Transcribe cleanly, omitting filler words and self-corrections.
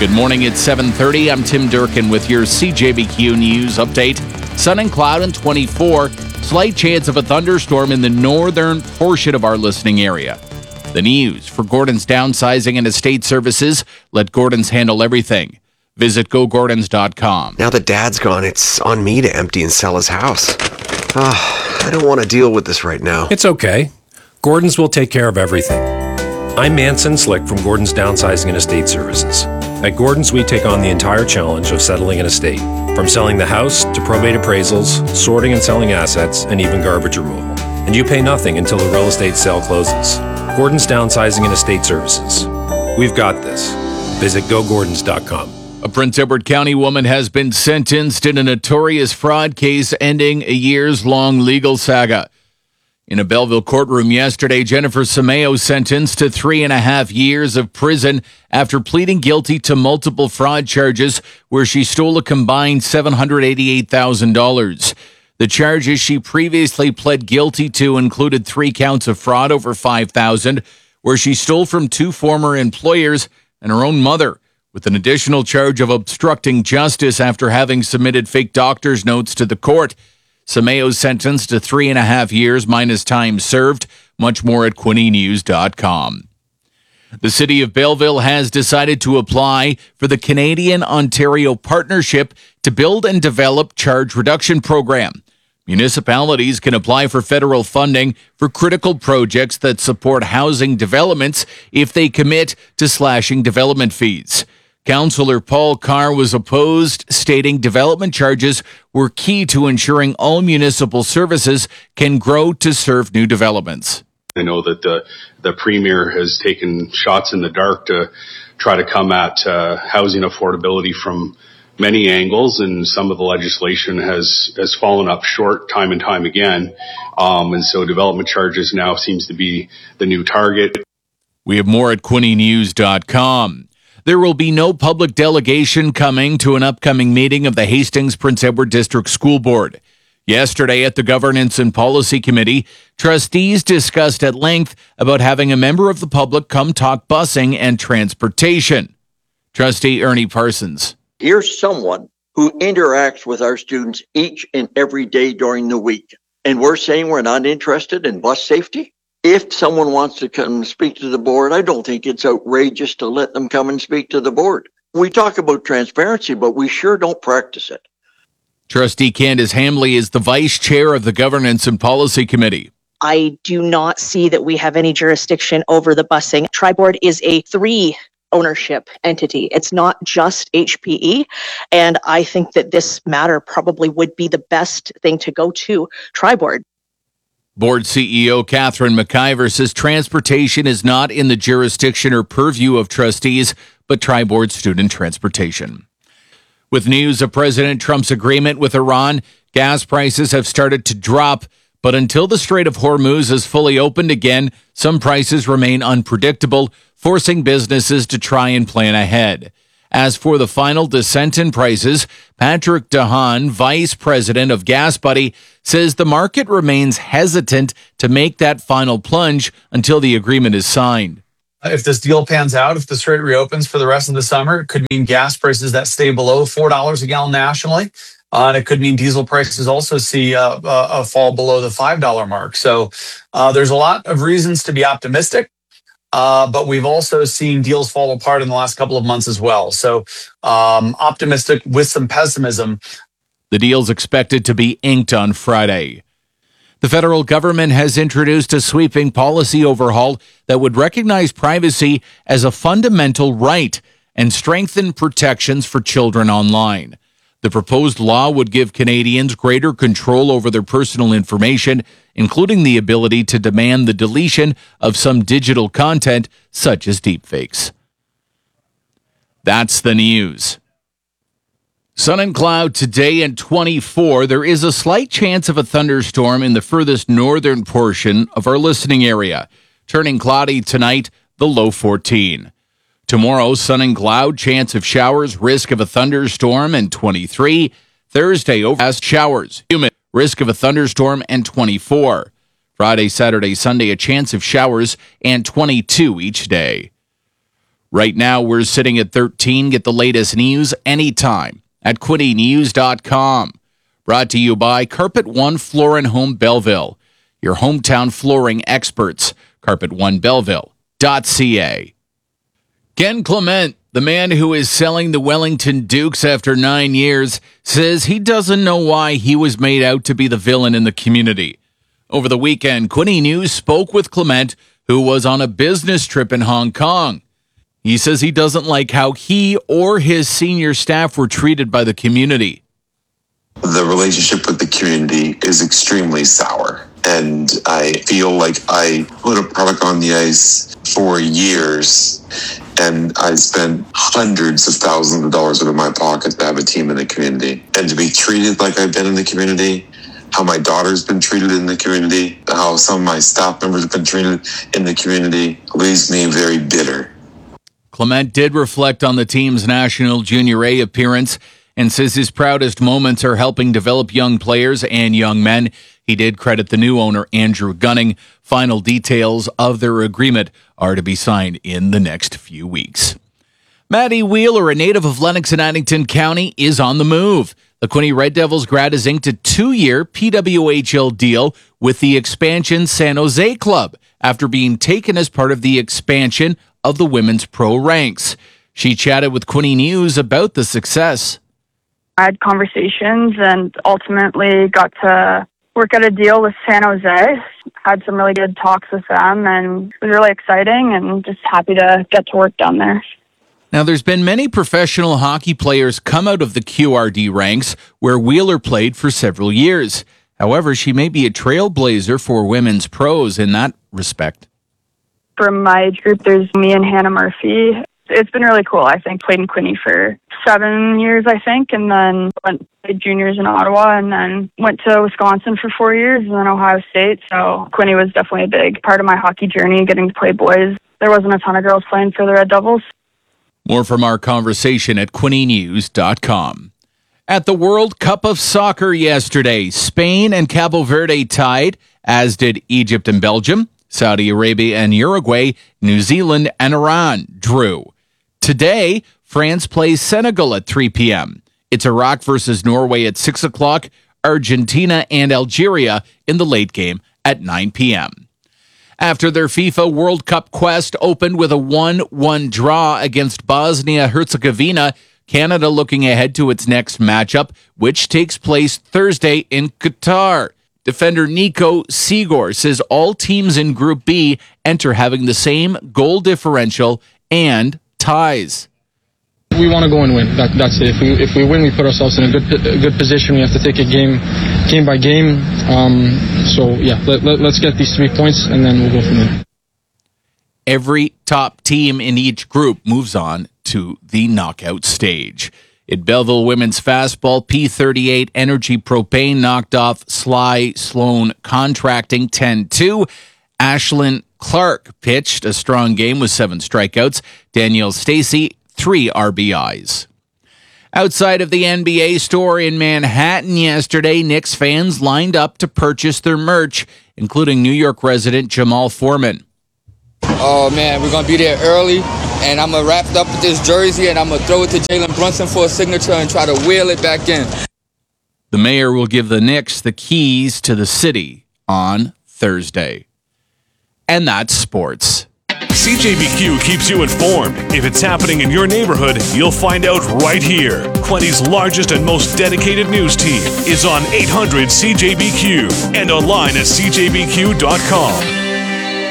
Good morning, it's 7:30. I'm Tim Durkin with your CJBQ News update. Sun and cloud and 24. Slight chance of a thunderstorm in the northern portion of our listening area. The news for Gordon's downsizing and estate services. Let Gordon's handle everything. Visit GoGordons.com. Now that Dad's gone, it's on me to empty and sell his house. I don't want to deal with this right now. It's okay. Gordon's will take care of everything. I'm Manson Slick from Gordon's Downsizing and Estate Services. At Gordon's, we take on the entire challenge of settling an estate, from selling the house to probate appraisals, sorting and selling assets, and even garbage removal. And you pay nothing until the real estate sale closes. Gordon's Downsizing and Estate Services. We've got this. Visit GoGordons.com. A Prince Edward County woman has been sentenced in a notorious fraud case ending a years-long legal saga. In a Belleville courtroom yesterday, Jennifer Sameo sentenced to 3.5 years of prison after pleading guilty to multiple fraud charges where she stole a combined $788,000. The charges she previously pled guilty to included 3 counts of fraud over $5,000, where she stole from 2 former employers and her own mother, with an additional charge of obstructing justice after having submitted fake doctor's notes to the court. Sameo's sentenced to 3.5 years minus time served. Much more at QuinnyNews.com. The city of Belleville has decided to apply for the Canadian-Ontario Partnership to build and develop charge reduction program. Municipalities can apply for federal funding for critical projects that support housing developments if they commit to slashing development fees. Councillor Paul Carr was opposed, stating development charges were key to ensuring all municipal services can grow to serve new developments. I know that the Premier has taken shots in the dark to try to come at housing affordability from many angles, and some of the legislation has fallen up short time and time again. And so development charges now seems to be the new target. We have more at QuinnyNews.com. There will be no public delegation coming to an upcoming meeting of the Hastings Prince Edward District School Board. Yesterday at the Governance and Policy Committee, trustees discussed at length about having a member of the public come talk busing and transportation. Trustee Ernie Parsons. Here's someone who interacts with our students each and every day during the week, and we're saying we're not interested in bus safety? If someone wants to come speak to the board, I don't think it's outrageous to let them come and speak to the board. We talk about transparency, but we sure don't practice it. Trustee Candace Hamley is the vice chair of the Governance and Policy Committee. I do not see that we have any jurisdiction over the busing. Tri-Board is a 3 ownership entity. It's not just HPE. And I think that this matter probably would be the best thing to go to Tri-Board. Board CEO Catherine McIver says transportation is not in the jurisdiction or purview of trustees, but Tri-Board student transportation. With news of President Trump's agreement with Iran, gas prices have started to drop, but until the Strait of Hormuz is fully opened again, some prices remain unpredictable, forcing businesses to try and plan ahead. As for the final descent in prices, Patrick DeHaan, vice president of GasBuddy, says the market remains hesitant to make that final plunge until the agreement is signed. If this deal pans out, if the strait reopens for the rest of the summer, it could mean gas prices that stay below $4 a gallon nationally. And it could mean diesel prices also see a fall below the $5 mark. So there's a lot of reasons to be optimistic. But we've also seen deals fall apart in the last couple of months as well. So optimistic with some pessimism. The deal's expected to be inked on Friday. The federal government has introduced a sweeping policy overhaul that would recognize privacy as a fundamental right and strengthen protections for children online. The proposed law would give Canadians greater control over their personal information, including the ability to demand the deletion of some digital content, such as deepfakes. That's the news. Sun and cloud today and 24. There is a slight chance of a thunderstorm in the furthest northern portion of our listening area. Turning cloudy tonight, the low 14. Tomorrow, sun and cloud, chance of showers, risk of a thunderstorm, and 23. Thursday, overcast showers, humid, risk of a thunderstorm, and 24. Friday, Saturday, Sunday, a chance of showers, and 22 each day. Right now, we're sitting at 13. Get the latest news anytime at quinnynews.com. Brought to you by Carpet One Floor and Home Belleville, your hometown flooring experts. CarpetOneBelleville.ca. Ken Clement, the man who is selling the Wellington Dukes after 9 years, says he doesn't know why he was made out to be the villain in the community. Over the weekend, Quinny News spoke with Clement, who was on a business trip in Hong Kong. He says he doesn't like how he or his senior staff were treated by the community. The relationship with the community is extremely sour, and I feel like I put a product on the ice for years, and I spent hundreds of thousands of dollars out of my pocket to have a team in the community. And to be treated like I've been in the community, how my daughter's been treated in the community, how some of my staff members have been treated in the community, leaves me very bitter. Clement did reflect on the team's National Junior A appearance and says his proudest moments are helping develop young players and young men. He did credit the new owner, Andrew Gunning. Final details of their agreement are to be signed in the next few weeks. Maddie Wheeler, a native of Lennox and Addington County, is on the move. The Quinny Red Devils grad has inked a 2-year PWHL deal with the expansion San Jose club after being taken as part of the expansion of the women's pro ranks. She chatted with Quinny News about the success. I had conversations and ultimately got to work out a deal with San Jose. Had some really good talks with them, and it was really exciting and just happy to get to work down there. Now, there's been many professional hockey players come out of the QRD ranks where Wheeler played for several years. However, she may be a trailblazer for women's pros in that respect. From my age group, there's me and Hannah Murphy. It's been really cool. I think played in Quinny for 7 years, I think, and then went to juniors in Ottawa, and then went to Wisconsin for 4 years, and then Ohio State. So Quinny was definitely a big part of my hockey journey, getting to play boys. There wasn't a ton of girls playing for the Red Devils. More from our conversation at quinnynews.com. At the World Cup of Soccer yesterday, Spain and Cabo Verde tied, as did Egypt and Belgium. Saudi Arabia and Uruguay, New Zealand and Iran drew. Today, France plays Senegal at 3 p.m. It's Iraq versus Norway at 6 o'clock, Argentina and Algeria in the late game at 9 p.m. After their FIFA World Cup quest opened with a 1-1 draw against Bosnia-Herzegovina, Canada looking ahead to its next matchup, which takes place Thursday in Qatar. Defender Nico Sigor says all teams in Group B enter having the same goal differential and ties. We want to go and win. That's it. If we win, we put ourselves in a good position. We have to take it game by game. Let's get these 3 points, and then we'll go from there. Every top team in each group moves on to the knockout stage. At Belleville Women's Fastball, P38 Energy Propane knocked off Sly Sloan Contracting 10-2. Ashlyn Clark pitched a strong game with 7 strikeouts. Danielle Stacy, 3 RBIs. Outside of the NBA store in Manhattan yesterday, Knicks fans lined up to purchase their merch, including New York resident Jamal Foreman. Oh, man, we're going to be there early, and I'm going to wrap it up with this jersey, and I'm going to throw it to Jalen Brunson for a signature and try to wheel it back in. The mayor will give the Knicks the keys to the city on Thursday. And that's sports. CJBQ keeps you informed. If it's happening in your neighborhood, you'll find out right here. Quinny's largest and most dedicated news team is on 800 CJBQ and online at CJBQ.com.